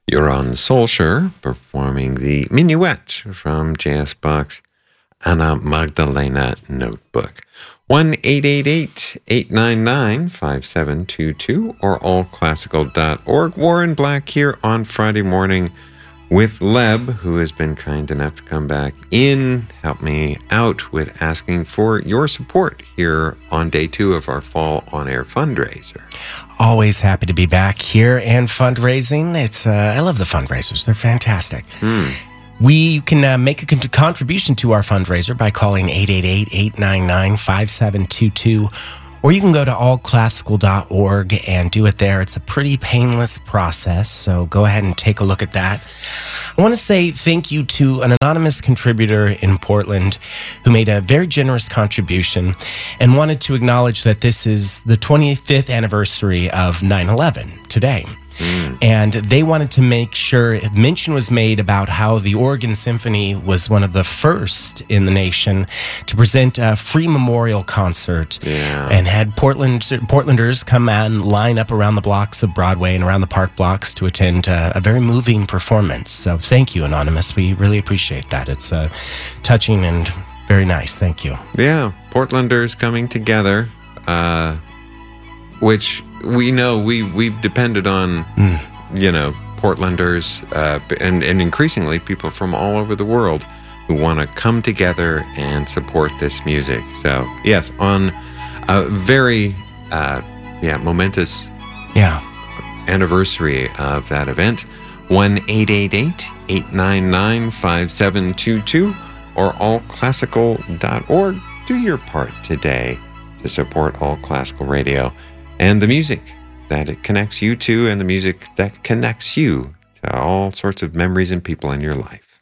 You're on Soulshare, performing the Minuet from J.S. Bach's Anna Magdalena Notebook. 1-888-899-5722 or allclassical.org. Warren Black here on Friday morning with Leb, who has been kind enough to come back in, help me out with asking for your support here on day 2 of our Fall On Air fundraiser. Always happy to be back here and fundraising. I love the fundraisers. They're fantastic. You can make a contribution to our fundraiser by calling 888-899-5722, or you can go to allclassical.org and do it there. It's a pretty painless process, so go ahead and take a look at that. I want to say thank you to an anonymous contributor in Portland who made a very generous contribution and wanted to acknowledge that this is the 25th anniversary of 9/11 today. And they wanted to make sure mention was made about how the Oregon Symphony was one of the first in the nation to present a free memorial concert and had Portlanders come out and line up around the blocks of Broadway and around the park blocks to attend a very moving performance. So thank you, Anonymous. We really appreciate that. It's touching and very nice. Thank you. Yeah, Portlanders coming together, which we know we've depended on, Portlanders and increasingly people from all over the world who want to come together and support this music. So, yes, on a very, momentous anniversary of that event, 1-888-899-5722 or allclassical.org. Do your part today to support All Classical Radio and the music that it connects you to, and the music that connects you to all sorts of memories and people in your life.